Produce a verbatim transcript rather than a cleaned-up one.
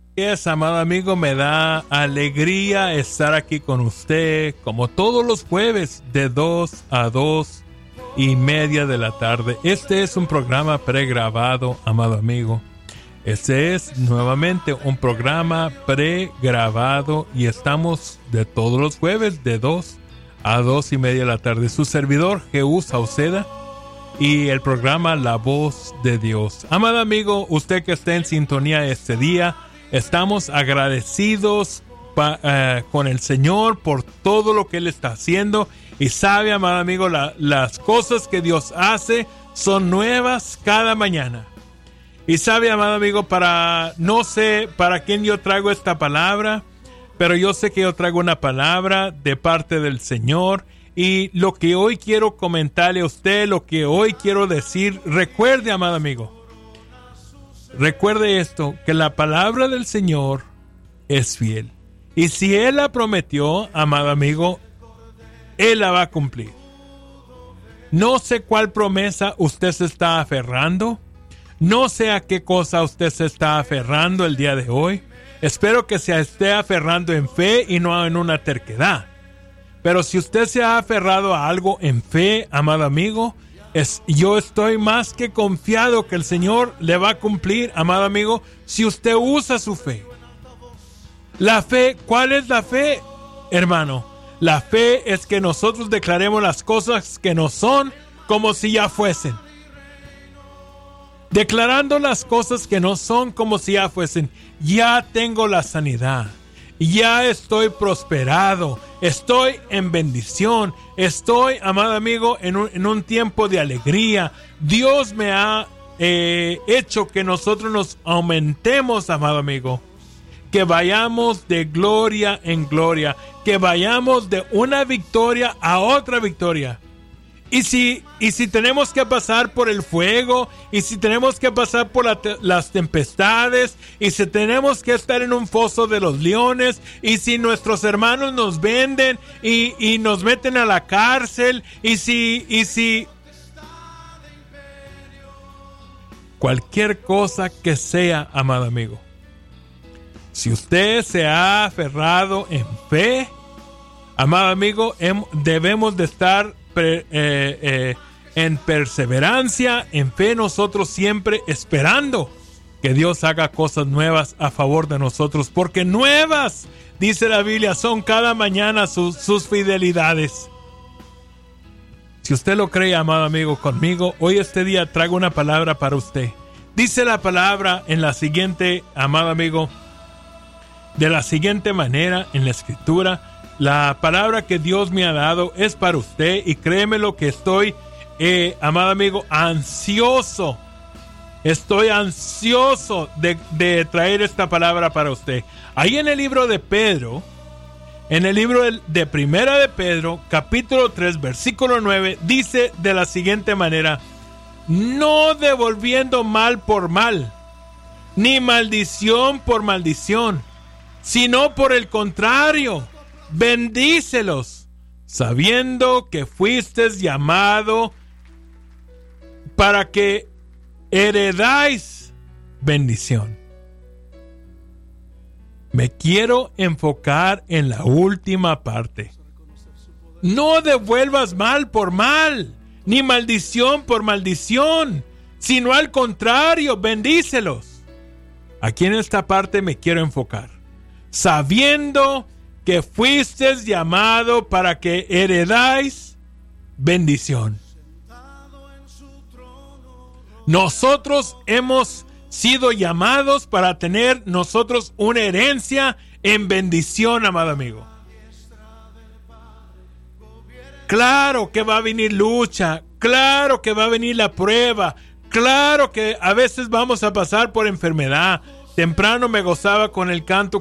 Es, amado amigo, me da alegría estar aquí con usted como todos los jueves de dos a dos y media de la tarde. Este es un programa pregrabado, amado amigo. Este es nuevamente un programa pregrabado y estamos de todos los jueves de dos a dos y media de la tarde. Su servidor, Jehú Sauceda, y el programa La Voz de Dios. Amado amigo, usted que está en sintonía este día, estamos agradecidos pa, uh, con el Señor por todo lo que Él está haciendo. Y sabe, amado amigo, la, las cosas que Dios hace son nuevas cada mañana. Y sabe, amado amigo, para no sé para quién yo traigo esta palabra, pero yo sé que yo traigo una palabra de parte del Señor. Y lo que hoy quiero comentarle a usted, lo que hoy quiero decir, recuerde, amado amigo, recuerde esto, que la palabra del Señor es fiel. Y si Él la prometió, amado amigo, Él la va a cumplir. No sé cuál promesa usted se está aferrando. No sé a qué cosa usted se está aferrando el día de hoy. Espero que se esté aferrando en fe y no en una terquedad. Pero si usted se ha aferrado a algo en fe, amado amigo, Es, yo estoy más que confiado que el Señor le va a cumplir, amado amigo, si usted usa su fe. La fe, ¿cuál es la fe, hermano? La fe es que nosotros declaremos las cosas que no son como si ya fuesen. Declarando las cosas que no son como si ya fuesen. Ya tengo la sanidad. Ya estoy prosperado, estoy en bendición, estoy, amado amigo, en un, en un tiempo de alegría. Dios me ha eh, hecho que nosotros nos aumentemos, amado amigo, que vayamos de gloria en gloria, que vayamos de una victoria a otra victoria. Y si, y si tenemos que pasar por el fuego, y si tenemos que pasar por la te- las tempestades, y si tenemos que estar en un foso de los leones, y si nuestros hermanos nos venden y, y nos meten a la cárcel, y si, y si cualquier cosa que sea, amado amigo, si usted se ha aferrado en fe, amado amigo, hem, debemos de estar Pre, eh, eh, en perseverancia, en fe, nosotros siempre esperando que Dios haga cosas nuevas a favor de nosotros, porque nuevas, dice la Biblia, son cada mañana sus, sus fidelidades. Si usted lo cree, amado amigo, conmigo, hoy este día traigo una palabra para usted. Dice la palabra en la siguiente, amado amigo, de la siguiente manera en la Escritura. La palabra que Dios me ha dado es para usted y créeme lo que estoy, eh, amado amigo, ansioso. Estoy ansioso de, de traer esta palabra para usted. Ahí en el libro de Pedro, en el libro de, de Primera de Pedro, capítulo tres, versículo nueve, dice de la siguiente manera: no devolviendo mal por mal, ni maldición por maldición, sino por el contrario, bendícelos, sabiendo que fuisteis llamado para que heredáis bendición. Me quiero enfocar en la última parte. No devuelvas mal por mal, ni maldición por maldición, sino al contrario, bendícelos. Aquí en esta parte me quiero enfocar. Sabiendo que fuisteis llamado para que heredáis bendición. Nosotros hemos sido llamados para tener nosotros una herencia en bendición, amado amigo. Claro que va a venir lucha, claro que va a venir la prueba, claro que a veces vamos a pasar por enfermedad. Temprano me gozaba con el canto